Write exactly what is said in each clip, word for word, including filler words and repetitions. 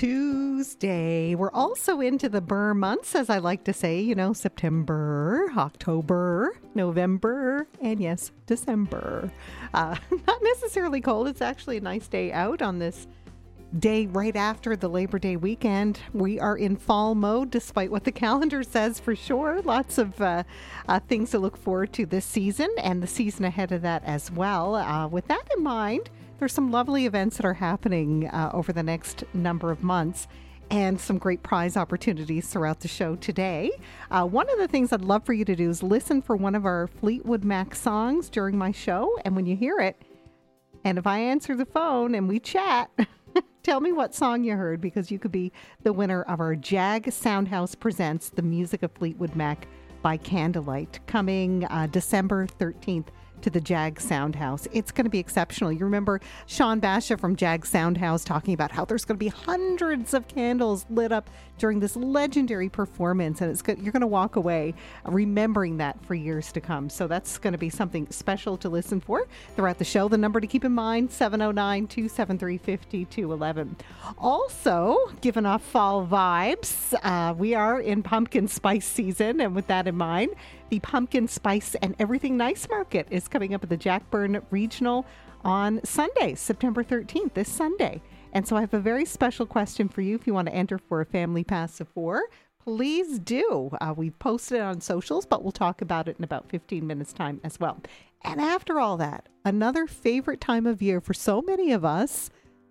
Tuesday. We're also into the Burr months, as I like to say, you know, September, October, November, and yes, December. Uh, not necessarily cold. It's actually a nice day out on this day right after the Labor Day weekend. We are in fall mode, despite what the calendar says for sure. Lots of uh, uh, things to look forward to this season and the season ahead of that as well. Uh, with that in mind, there's some lovely events that are happening uh, over the next number of months and some great prize opportunities throughout the show today. Uh, one of the things I'd love for you to do is listen for one of our Fleetwood Mac songs during my show. And when you hear it, and if I answer the phone and we chat, tell me what song you heard, because you could be the winner of our Jag Soundhouse Presents the Music of Fleetwood Mac by Candlelight, coming uh, December thirteenth to the Jag Soundhouse. It's going to be exceptional. You remember Sean Basha from Jag Soundhouse talking about how there's going to be hundreds of candles lit up during this legendary performance, and it's good. You're going to walk away remembering that for years to come. So that's going to be something special to listen for throughout the show. The number to keep in mind, seven oh nine, two seven three, five two one one. Also, giving off fall vibes, uh, we are in pumpkin spice season, and with that in mind, the Pumpkin Spice and Everything Nice Market is coming up at the Jackburn Regional on Sunday, September thirteenth, this Sunday. And so I have a very special question for you if you want to enter for a family pass of four. Please do. Uh, we've posted it on socials, but we'll talk about it in about fifteen minutes time as well. And after all that, another favorite time of year for so many of us.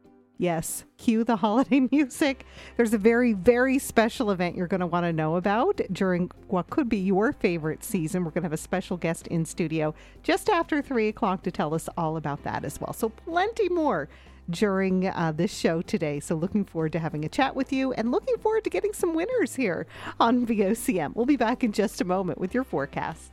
Yes, cue the holiday music. There's a very, very special event you're going to want to know about during what could be your favorite season. We're going to have a special guest in studio just after three o'clock to tell us all about that as well. So plenty more during uh, this show today. So looking forward to having a chat with you and looking forward to getting some winners here on V O C M. We'll be back in just a moment with your forecast.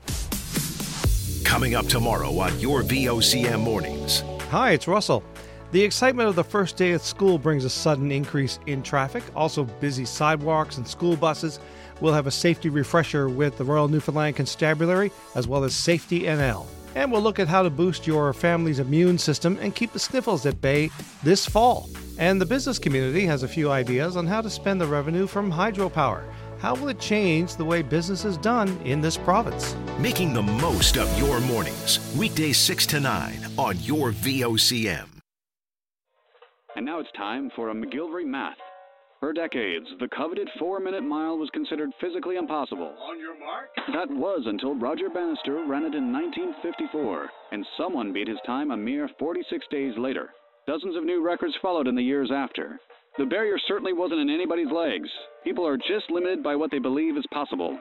Coming up tomorrow on your V O C M Mornings. Hi, it's Russell. The excitement of the first day at school brings a sudden increase in traffic. Also, busy sidewalks and school buses. We'll have a safety refresher with the Royal Newfoundland Constabulary, as well as Safety N L. And we'll look at how to boost your family's immune system and keep the sniffles at bay this fall. And the business community has a few ideas on how to spend the revenue from hydropower. How will it change the way business is done in this province? Making the most of your mornings. Weekdays six to nine on your V O C M. And now it's time for a McGillivray Math. For decades, the coveted four-minute mile was considered physically impossible. On your mark. That was until Roger Bannister ran it in nineteen fifty-four, and someone beat his time a mere forty-six days later. Dozens of new records followed in the years after. The barrier certainly wasn't in anybody's legs. People are just limited by what they believe is possible.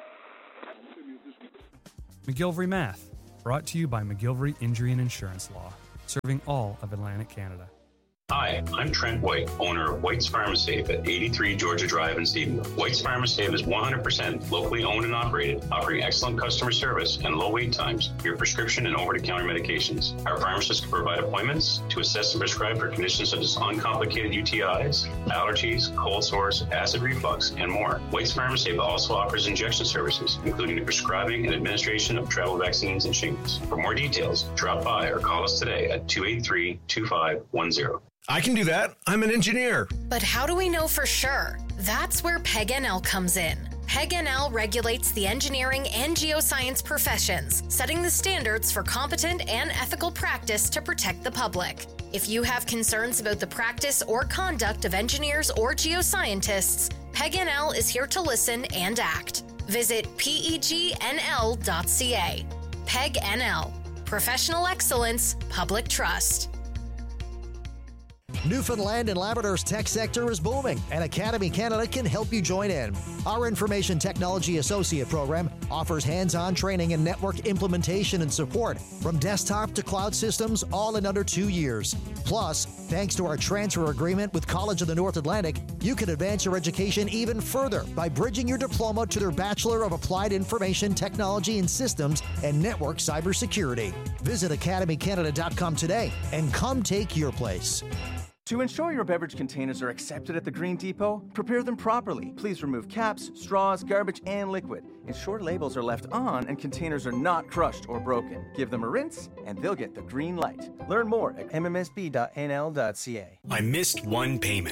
McGillivray Math, brought to you by McGillivray Injury and Insurance Law, serving all of Atlantic Canada. Hi, I'm Trent White, owner of White's Pharmasafe at eighty-three Georgia Drive in Stephenville. White's Pharmasafe is one hundred percent locally owned and operated, offering excellent customer service and low wait times for your prescription and over-the-counter medications. Our pharmacists can provide appointments to assess and prescribe for conditions such as uncomplicated U T Is, allergies, cold sores, acid reflux, and more. White's Pharmasafe also offers injection services, including the prescribing and administration of travel vaccines and shingles. For more details, drop by or call us today at two eight three, two five one zero. I can do that. I'm an engineer. But how do we know for sure? That's where P E G N L comes in. P E G N L regulates the engineering and geoscience professions, setting the standards for competent and ethical practice to protect the public. If you have concerns about the practice or conduct of engineers or geoscientists, P E G N L is here to listen and act. Visit P E G N L dot C A. P E G N L. Professional excellence, public trust. Newfoundland and Labrador's tech sector is booming, and Academy Canada can help you join in. Our Information Technology Associate program offers hands-on training in network implementation and support, from desktop to cloud systems, all in under two years. Plus, thanks to our transfer agreement with College of the North Atlantic, you can advance your education even further by bridging your diploma to their Bachelor of Applied Information Technology and Systems and Network Cybersecurity. Visit academy canada dot com today and come take your place. To ensure your beverage containers are accepted at the Green Depot, prepare them properly. Please remove caps, straws, garbage, and liquid. Ensure labels are left on and containers are not crushed or broken. Give them a rinse, and they'll get the green light. Learn more at m m s b dot n l dot c a. I missed one payment.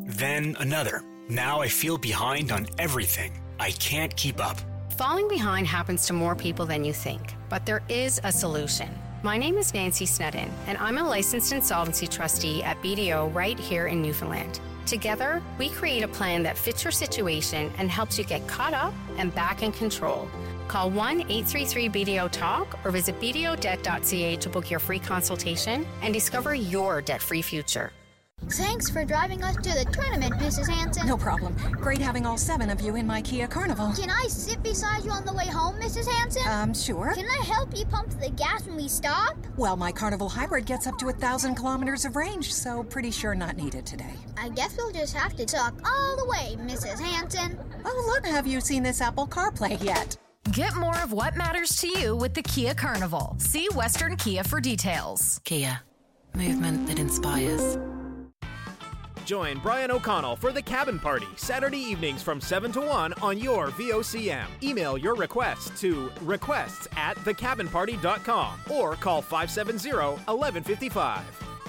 then another. Now I feel behind on everything. I can't keep up. Falling behind happens to more people than you think, but there is a solution. My name is Nancy Snedden, and I'm a licensed insolvency trustee at B D O right here in Newfoundland. Together, we create a plan that fits your situation and helps you get caught up and back in control. Call one eight three three B D O talk or visit b d o debt dot c a to book your free consultation and discover your debt-free future. Thanks for driving us to the tournament, Missus Hanson. No problem. Great having all seven of you in my Kia Carnival. Can I sit beside you on the way home, Missus Hanson? Um, sure. Can I help you pump the gas when we stop? Well, my Carnival Hybrid gets up to a thousand kilometers of range, so pretty sure not needed today. I guess we'll just have to talk all the way, Missus Hanson. Oh, look, have you seen this Apple CarPlay yet? Get more of what matters to you with the Kia Carnival. See Western Kia for details. Kia. Movement that inspires. Join Brian O'Connell for the Cabin Party, Saturday evenings from seven to one on your V O C M. Email your requests to requests at the cabin party dot com or call five seven zero, one one five five.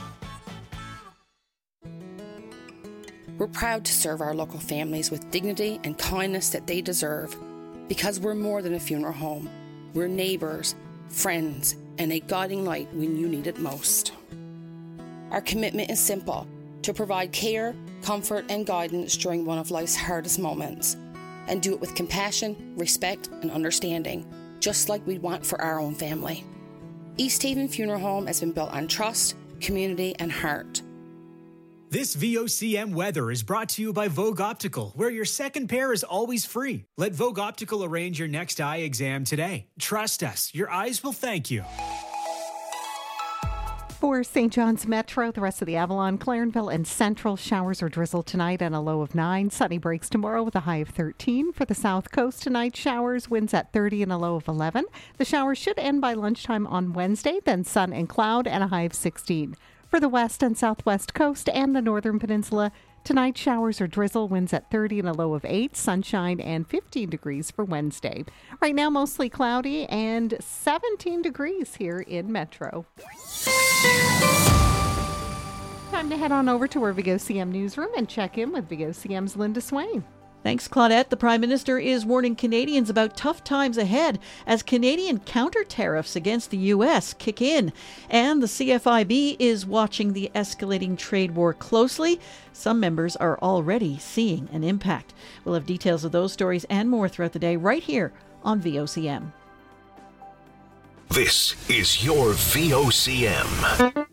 We're proud to serve our local families with dignity and kindness that they deserve, because we're more than a funeral home. We're neighbours, friends, and a guiding light when you need it most. Our commitment is simple: to provide care, comfort, and guidance during one of life's hardest moments, and do it with compassion, respect, and understanding, just like we'd want for our own family. East Haven Funeral Home has been built on trust, community, and heart. This V O C M weather is brought to you by Vogue Optical, where your second pair is always free. Let Vogue Optical arrange your next eye exam today. Trust us, your eyes will thank you. For Saint John's Metro, the rest of the Avalon, Clarenville, and Central, showers or drizzle tonight and a low of nine. Sunny breaks tomorrow with a high of thirteen. For the South Coast tonight, showers, winds at thirty and a low of eleven. The showers should end by lunchtime on Wednesday, then sun and cloud and a high of sixteen. For the West and Southwest Coast and the Northern Peninsula, tonight showers or drizzle, winds at thirty and a low of eight, sunshine and fifteen degrees for Wednesday. Right now, mostly cloudy and seventeen degrees here in Metro. Time to head on over to our V O C M newsroom and check in with V O C M's Linda Swain. Thanks, Claudette. The Prime Minister is warning Canadians about tough times ahead as Canadian counter-tariffs against the U S kick in. And the C F I B is watching the escalating trade war closely. Some members are already seeing an impact. We'll have details of those stories and more throughout the day right here on V O C M. This is your V O C M.